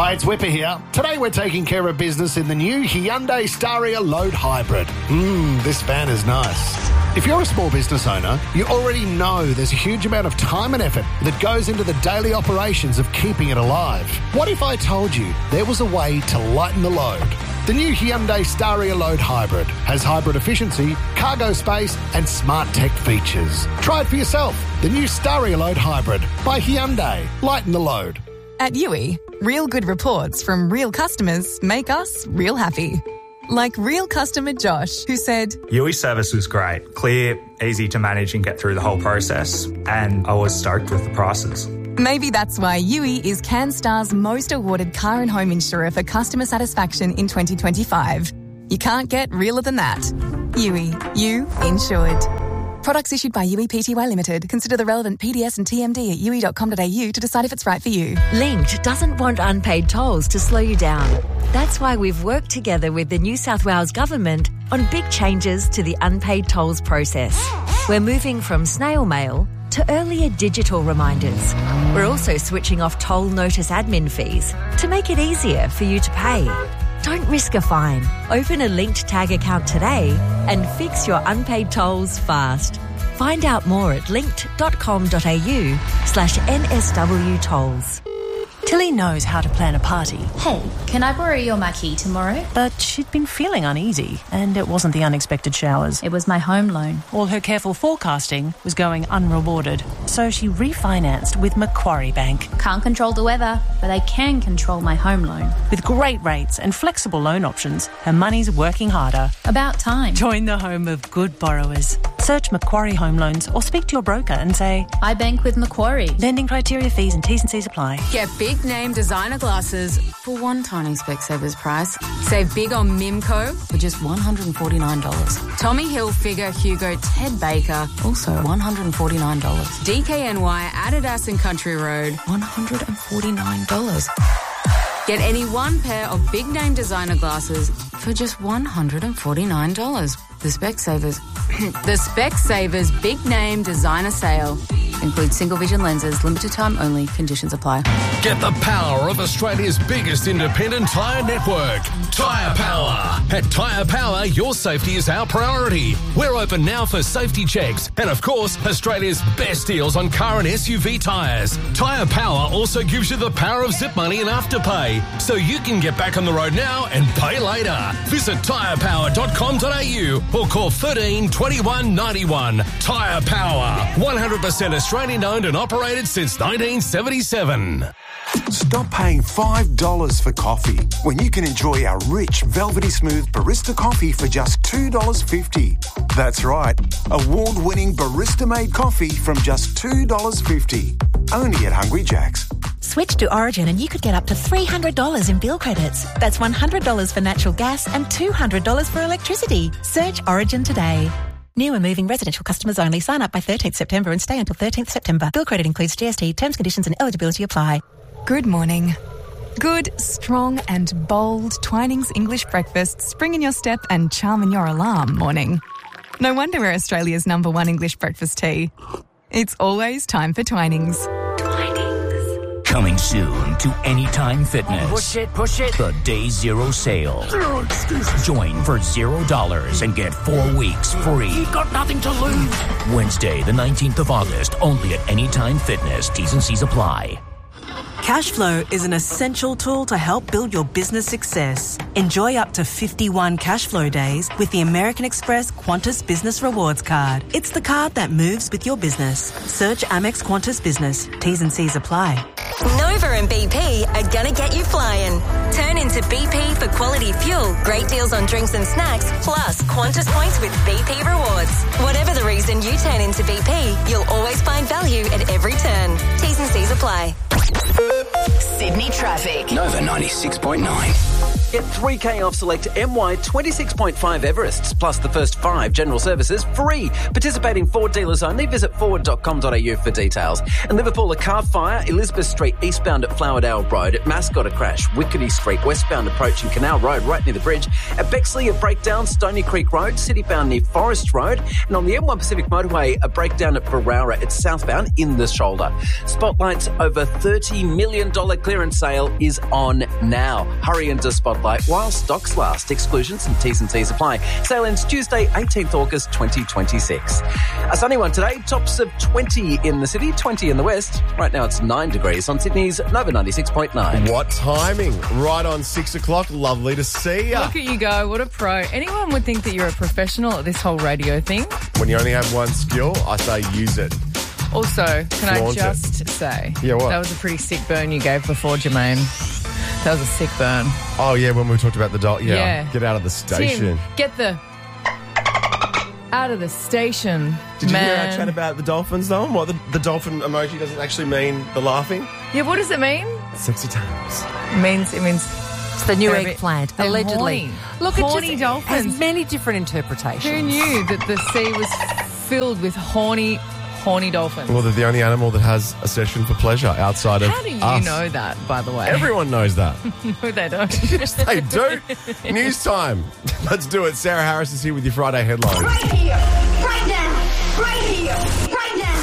Hi, it's Whipper here. Today we're taking care of business in the new Hyundai Staria Load Hybrid. This van is nice. If you're a small business owner, you already know there's a huge amount of time and effort that goes into the daily operations of keeping it alive. What if I told you there was a way to lighten the load? The new Hyundai Staria Load Hybrid has hybrid efficiency, cargo space and smart tech features. Try it for yourself. The new Staria Load Hybrid by Hyundai. Lighten the load. At Yui, real good reports from real customers make us real happy. Like real customer Josh, who said, Yui service was great, clear, easy to manage and get through the whole process, and I was stoked with the prices. Maybe that's why Yui is CanStar's most awarded car and home insurer for customer satisfaction in 2025. You can't get realer than that. Yui, you insured. Products issued by Yui Pty Limited. Consider the relevant PDS and TMD at yui.com.au to decide if it's right for you. Linked doesn't want unpaid tolls to slow you down. That's why we've worked together with the New South Wales Government on big changes to the unpaid tolls process. We're moving from snail mail to earlier digital reminders. We're also switching off toll notice admin fees to make it easier for you to pay. Don't risk a fine. Open a Linked Tag account today and fix your unpaid tolls fast. Find out more at linked.com.au/NSW tolls. Tilly knows how to plan a party. Hey, can I borrow your marquee tomorrow? But she'd been feeling uneasy, and it wasn't the unexpected showers. It was my home loan. All her careful forecasting was going unrewarded, so she refinanced with Macquarie Bank. Can't control the weather, but I can control my home loan. With great rates and flexible loan options, her money's working harder. About time. Join the home of good borrowers. Search Macquarie Home Loans or speak to your broker and say, I bank with Macquarie. Lending criteria, fees and T's and C's apply. Get big name designer glasses for one tiny Specsavers price. Save big on Mimco for just $149. Tommy Hilfiger, Hugo, Ted Baker, also $149. DKNY, Adidas and Country Road, $149. Get any one pair of big name designer glasses for just $149. The Specsavers Big Name Designer Sale. Includes single vision lenses, limited time only, conditions apply. Get the power of Australia's biggest independent tyre network, Tyre Power. At Tyre Power, your safety is our priority. We're open now for safety checks and, of course, Australia's best deals on car and SUV tyres. Tyre Power also gives you the power of zip money and afterpay, so you can get back on the road now and pay later. Visit tyrepower.com.au or call 13 21 91. Tyre Power, 100% Australian owned and operated since 1977. Stop paying $5 for coffee when you can enjoy our rich, velvety smooth barista coffee for just $2.50. That's right, award-winning barista-made coffee from just $2.50. Only at Hungry Jack's. Switch to Origin and you could get up to $300 in bill credits. That's $100 for natural gas and $200 for electricity. Search Origin today. New and moving residential customers only. Sign up by 13th September and stay until 13th September. Bill credit includes GST. Terms, conditions and eligibility apply. Good morning. Good, strong and bold Twinings English breakfast spring in your step and charm in your alarm morning. No wonder we're Australia's #1 English breakfast tea. It's always time for Twinings. Coming soon to Anytime Fitness. Push it. The Day Zero sale. Join for $0 and get 4 weeks free. You've got nothing to lose. Wednesday, the 19th of August, only at Anytime Fitness. T's and C's apply. Cashflow is an essential tool to help build your business success. Enjoy up to 51 Cashflow days with the American Express Qantas Business Rewards Card. It's the card that moves with your business. Search Amex Qantas Business. T's and C's apply. Nova and BP are gonna get you flying. Turn into BP for quality fuel, great deals on drinks and snacks, plus Qantas points with BP Rewards. Whatever the reason you turn into BP, you'll always find value at every turn. T's and C's apply. Sydney traffic. Nova 96.9. Get 3K off select MY 26.5 Everests, plus the first 5 general services free. Participating Ford dealers only. Visit Ford.com.au for details. And Liverpool, a car fire. Elizabeth Street eastbound at Flowerdale Road. At Mascot, a crash. Wickety Street westbound approaching Canal Road right near the bridge. At Bexley, a breakdown. Stony Creek Road. Citybound near Forest Road. And on the M1 Pacific Motorway, a breakdown at Berowra. It's southbound in the shoulder. Spotlights over 30 $30 million clearance sale is on now. Hurry into Spotlight while stocks last. Exclusions and T's apply. Sale ends Tuesday, 18th August 2026. A sunny one today. Tops of 20 in the city, 20 in the west. Right now it's 9 degrees on Sydney's Nova 96.9. What timing? Right on 6 o'clock. Lovely to see ya. Look at you go. What a pro. Anyone would think that you're a professional at this whole radio thing. When you only have one skill, I say use it. Also, can Flaunt I just say, Yeah, what? that was a pretty sick burn you gave before, Jermaine. That was a sick burn. Oh, yeah, when we talked about the doll. Yeah. Get out of the station. Tim, get the out of the station, Did man. you hear our chat about the dolphins, though? What the dolphin emoji doesn't actually mean the laughing? Yeah, what does it mean? Sexy times. It means It's the new They're a bit- eggplant, they're allegedly. horny. Look, Horny it just dolphins. has many different interpretations. Who knew that the sea was filled with horny dolphins? Well, they're the only animal that has a session for pleasure outside of How do you us. know that, by the way? Everyone knows that. No, they don't. Yes, they do. News time. Let's do it. Sarah Harris is here with your Friday headlines. Right here, right now, right here, right now.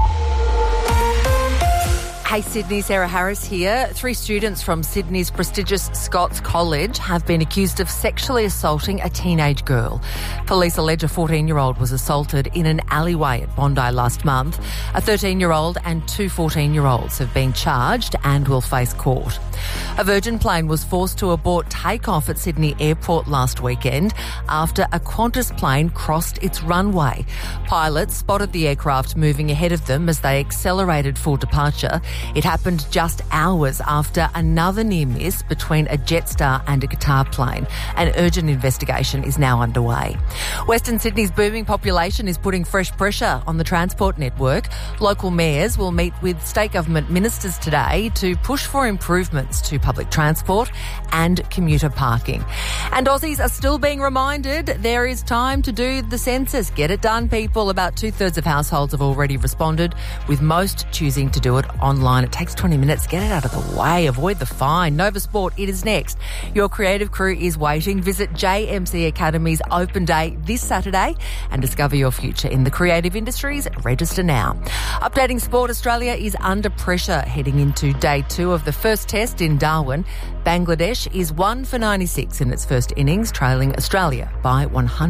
Hey Sydney, Sarah Harris here. 3 students from Sydney's prestigious Scots College have been accused of sexually assaulting a teenage girl. Police allege a 14-year-old was assaulted in an alleyway at Bondi last month. A 13-year-old and 2 14-year-olds have been charged and will face court. A Virgin plane was forced to abort takeoff at Sydney Airport last weekend after a Qantas plane crossed its runway. Pilots spotted the aircraft moving ahead of them as they accelerated for departure. It happened just hours after another near miss between a Jetstar and a Qatar plane. An urgent investigation is now underway. Western Sydney's booming population is putting fresh pressure on the transport network. Local mayors will meet with state government ministers today to push for improvements to public transport and commuter parking. And Aussies are still being reminded there is time to do the census. Get it done, people. About 2/3 of households have already responded, with most choosing to do it online. It takes 20 minutes. Get it out of the way. Avoid the fine. Nova Sport, it is next. Your creative crew is waiting. Visit JMC Academy's open day this Saturday and discover your future in the creative industries. Register now. Updating Sport, Australia is under pressure heading into day 2 of the first test in Darwin. Bangladesh is 1 for 96 in its first innings, trailing Australia by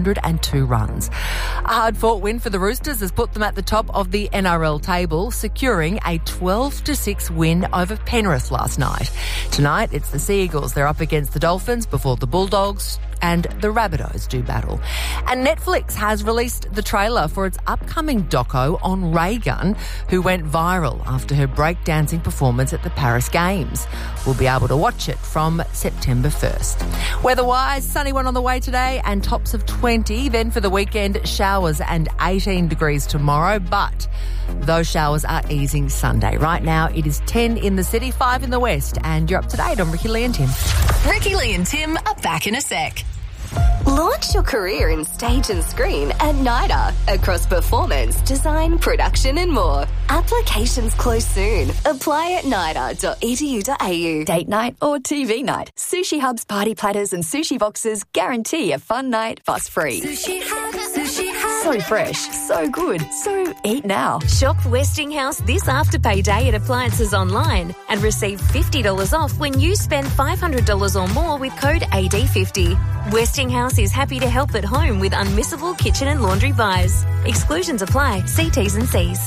102 runs. A hard-fought win for the Roosters has put them at the top of the NRL table, securing a 12-6 win over Penrith last night. Tonight, it's the Sea Eagles. They're up against the Dolphins before the Bulldogs and the Rabbitohs do battle. And Netflix has released the trailer for its upcoming doco on Reagan, who went viral after her breakdancing performance at the Paris Games. We'll be able to watch it from September 1st. Weather-wise, sunny one on the way today and tops of 20. Then for the weekend, showers and 18 degrees tomorrow, but those showers are easing Sunday. Right now, it is 10 in the city, 5 in the west, and you're up to date on Ricky Lee and Tim. Ricky Lee and Tim are back in a sec. Launch your career in stage and screen at NIDA across performance, design, production and more. Applications close soon. Apply at nida.edu.au. Date night or TV night. Sushi Hub's party platters and sushi boxes guarantee a fun night fuss free. Sushi Hub, Sushi Hub. So fresh, so good, so eat now. Shop Westinghouse this Afterpay Day at Appliances Online and receive $50 off when you spend $500 or more with code AD50. Westinghouse is happy to help at home with unmissable kitchen and laundry buys. Exclusions apply. See T's and C's.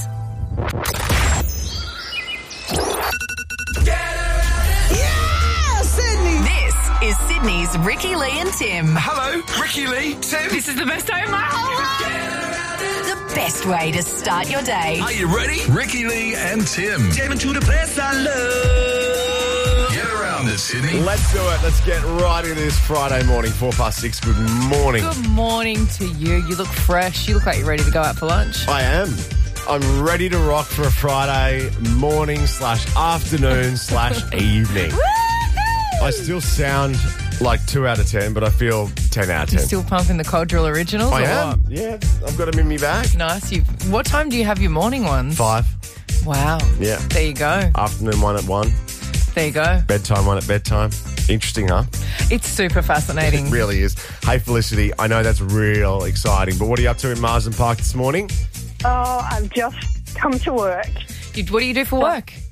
Yeah, Sydney! This is Sydney's Ricky Lee and Tim. Hello, Ricky Lee, Tim. This is the best day of my whole life. The best way to start your day. Are you ready? Ricky Lee and Tim. Tim to the place I love. Get around this, Sydney. Let's do it. Let's get right into this Friday morning, 6:04. Good morning. Good morning to you. You look fresh. You look like you're ready to go out for lunch. I am. I'm ready to rock for a Friday morning / afternoon / evening. I still sound like 2 out of 10, but I feel 10 out of 10. You're still pumping the Codrill Originals? I or am. what? Yeah, I've got them in me bag. Nice. What time do you have your morning ones? 5. Wow. Yeah. There you go. Afternoon one at 1. There you go. Bedtime one at bedtime. Interesting, huh? It's super fascinating. It really is. Hey, Felicity, I know that's real exciting, but what are you up to in Marsden Park this morning? Oh, I've just come to work. What do you do for work?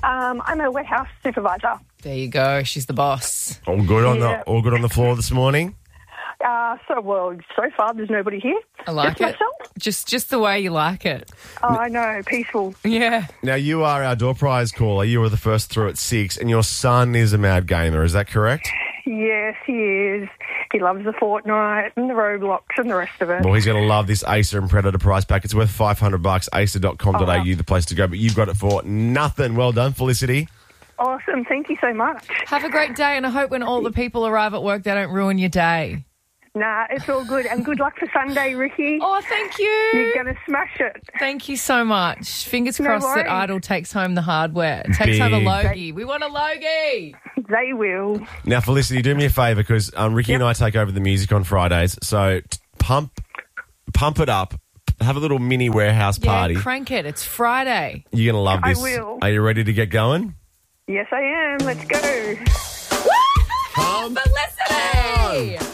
I'm a warehouse supervisor. There you go. She's the boss. All good on the floor this morning? So far there's nobody here. I like Just it. myself. Just the way you like it. Oh, I know, peaceful. Yeah. Now, you are our door prize caller. You were the first through at 6, and your son is a mad gamer. Is that correct? Yes, he is. He loves the Fortnite and the Roblox and the rest of it. Well, he's going to love this Acer and Predator prize pack. It's worth $500. Acer.com.au, the place to go. But you've got it for nothing. Well done, Felicity. Awesome. Thank you so much. Have a great day, and I hope when all the people arrive at work, they don't ruin your day. Nah, it's all good. And good luck for Sunday, Ricky. Oh, thank you. You're going to smash it. Thank you so much. Fingers No crossed that worries. Idol takes home the hardware. Takes home a Logie. We want a Logie. They will. Now, Felicity, do me a favour, because Ricky and I take over the music on Fridays. So pump it up. Have a little mini warehouse party. Yeah, crank it. It's Friday. You're going to love this. I will. Are you ready to get going? Yes, I am. Let's go. Felicity!